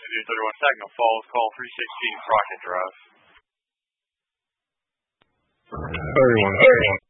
31 Saginaw Falls, call 316 Crockett Drive. 31.